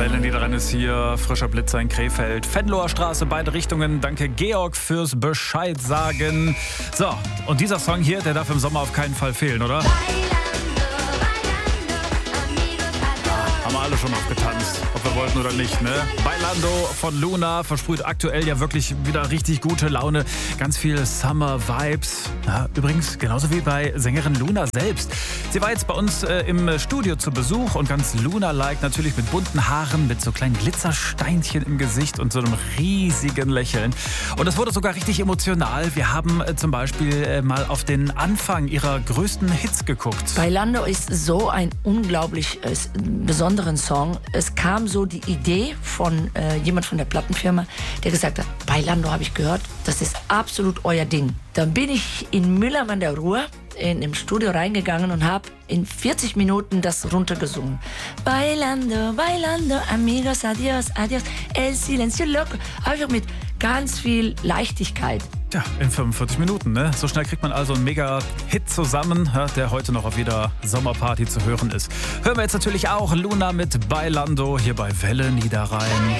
Welle Niederrhein ist hier, frischer Blitzer in Krefeld, Venloer Straße, beide Richtungen. Danke Georg fürs Bescheid sagen. So, und dieser Song hier, der darf im Sommer auf keinen Fall fehlen, oder? Haben wir alle schon aufgetanzt, ob wir wollten oder nicht, ne? Bailando von Luna versprüht aktuell ja wirklich wieder richtig gute Laune. Ganz viel Summer-Vibes. Ja, übrigens genauso wie bei Sängerin Luna selbst. Sie war jetzt bei uns im Studio zu Besuch und ganz Luna-like, natürlich mit bunten Haaren, mit so kleinen Glitzersteinchen im Gesicht und so einem riesigen Lächeln. Und es wurde sogar richtig emotional. Wir haben zum Beispiel mal auf den Anfang ihrer größten Hits geguckt. Bailando ist so ein unglaublich besonderen Song. Es kam so die Idee von jemand von der Plattenfirma, der gesagt hat, Bailando habe ich gehört, das ist absolut euer Ding. Dann bin ich in Mülheim an der Ruhr im Studio reingegangen und habe in 40 Minuten das runtergesungen. Bailando, bailando, amigos, adios, adios, el silencio loco. Einfach mit ganz viel Leichtigkeit. Ja, in 45 Minuten, ne? So schnell kriegt man also einen Mega-Hit zusammen, der heute noch auf jeder Sommerparty zu hören ist. Hören wir jetzt natürlich auch Luna mit Bailando hier bei Welle Niederrhein.